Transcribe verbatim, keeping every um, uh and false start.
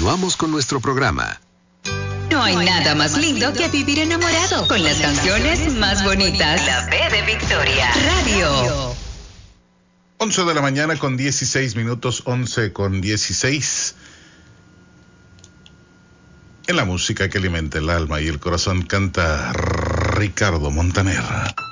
Continuamos con nuestro programa. No hay nada más lindo que vivir enamorado con las canciones más bonitas. La B de Victoria Radio. once de la mañana con dieciséis minutos, once con dieciséis. En la música que alimenta el alma y el corazón canta Ricardo Montaner.